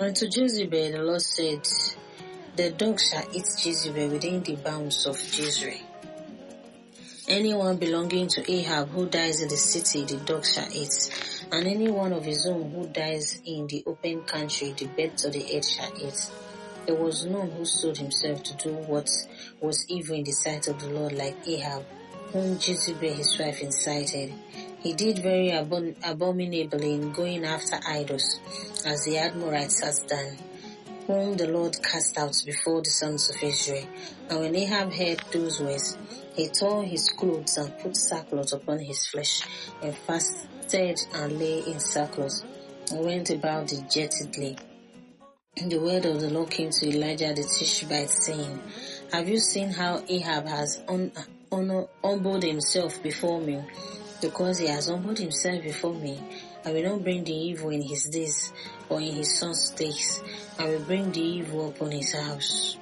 Unto Jezebel the Lord said, the dog shall eat Jezebel within the bounds of Jezreel. Anyone belonging to Ahab who dies in the city, the dog shall eat, and any one of his own who dies in the open country, the birds of the earth shall eat. There was none who sold himself to do what was evil in the sight of the Lord like Ahab, whom Jezebel his wife incited. He did very abominably in going after idols, as the Amorites had done, whom the Lord cast out before the sons of Israel. And when Ahab heard those words, he tore his clothes and put sackcloth upon his flesh, and fasted and lay in sackcloth, and went about dejectedly. And the word of the Lord came to Elijah the Tishbite, saying, have you seen how Ahab has humbled himself before me? Because he has humbled himself before me, I will not bring the evil in his days, or in his son's days. I will bring the evil upon his house.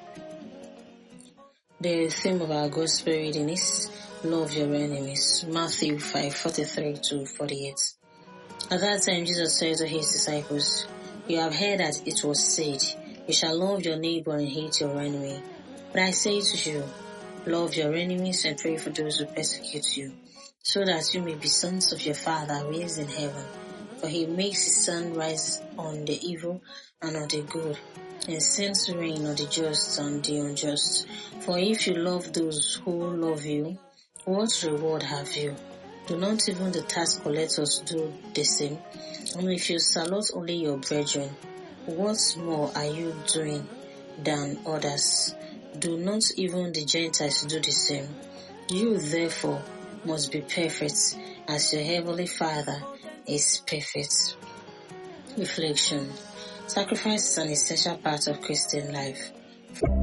The theme of our gospel reading is love your enemies. Matthew 5:43-48. At that time Jesus said to his disciples, you have heard that it was said, you shall love your neighbor and hate your enemy. But I say to you, love your enemies and pray for those who persecute you, so that you may be sons of your Father who is in heaven. For he makes his sun rise on the evil and on the good, and sends rain on the just and the unjust. For if you love those who love you, what reward have you? Do not even the tax collectors do the same? And if you salute only your brethren, what more are you doing than others? Do not even the Gentiles do the same? You therefore must be perfect, as your heavenly Father is perfect. Reflection. Sacrifice is an essential part of Christian life.